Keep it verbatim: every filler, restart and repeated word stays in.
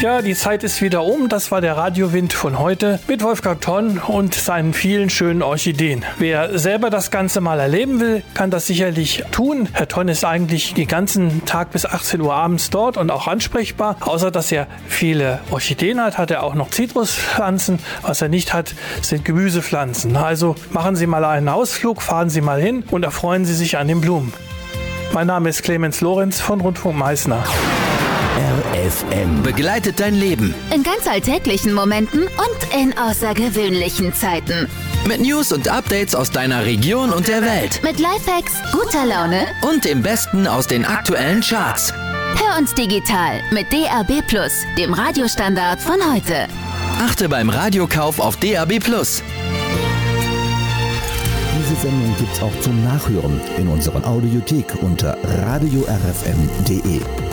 Ja, die Zeit ist wieder um. Das war der Radiowind von heute mit Wolfgang Tonn und seinen vielen schönen Orchideen. Wer selber das Ganze mal erleben will, kann das sicherlich tun. Herr Tonn ist eigentlich den ganzen Tag bis achtzehn Uhr abends dort und auch ansprechbar. Außer dass er viele Orchideen hat, hat er auch noch Zitruspflanzen. Was er nicht hat, sind Gemüsepflanzen. Also machen Sie mal einen Ausflug, fahren Sie mal hin und erfreuen Sie sich an den Blumen. Mein Name ist Clemens Lorenz von Rundfunk Meißner. R F M begleitet dein Leben. In ganz alltäglichen Momenten und in außergewöhnlichen Zeiten. Mit News und Updates aus deiner Region und der Welt. Mit Lifehacks, guter Laune und dem Besten aus den aktuellen Charts. Hör uns digital mit D A B plus, dem Radiostandard von heute. Achte beim Radiokauf auf D A B plus. Diese Sendung gibt's auch zum Nachhören in unserer Audiothek unter radio r f m punkt d e.